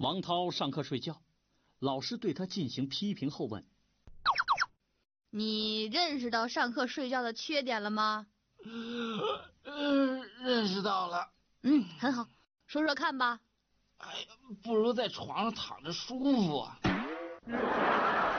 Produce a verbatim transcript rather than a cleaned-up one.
王涛上课睡觉，老师对他进行批评后问： 你认识到上课睡觉的缺点了吗？ 嗯，认识到了。 嗯，很好，说说看吧。 哎呀，不如在床上躺着舒服啊。